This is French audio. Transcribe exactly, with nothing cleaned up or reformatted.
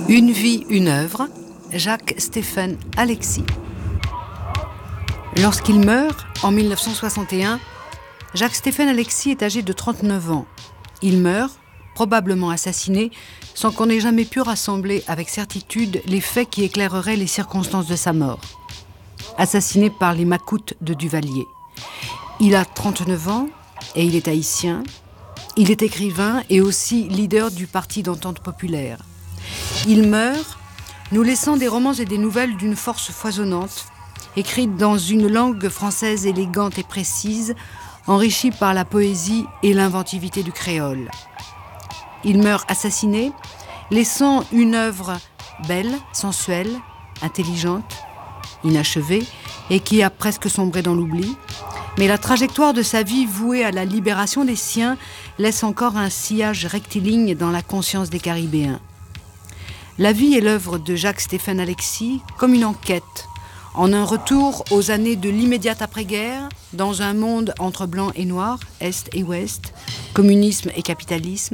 Une vie, une œuvre, Jacques-Stéphane Alexis. Lorsqu'il meurt, en mille neuf cent soixante et un, Jacques-Stéphane Alexis est âgé de trente-neuf ans. Il meurt, probablement assassiné, sans qu'on ait jamais pu rassembler avec certitude les faits qui éclaireraient les circonstances de sa mort. Assassiné par les macoutes de Duvalier. Il a trente-neuf ans et il est haïtien. Il est écrivain et aussi leader du Parti d'entente populaire. Il meurt, nous laissant des romans et des nouvelles d'une force foisonnante, écrites dans une langue française élégante et précise, enrichie par la poésie et l'inventivité du créole. Il meurt assassiné, laissant une œuvre belle, sensuelle, intelligente, inachevée, et qui a presque sombré dans l'oubli. Mais la trajectoire de sa vie vouée à la libération des siens laisse encore un sillage rectiligne dans la conscience des Caribéens. La vie et l'œuvre de Jacques-Stéphane Alexis comme une enquête, en un retour aux années de l'immédiate après-guerre, dans un monde entre blanc et noir, est et ouest, communisme et capitalisme,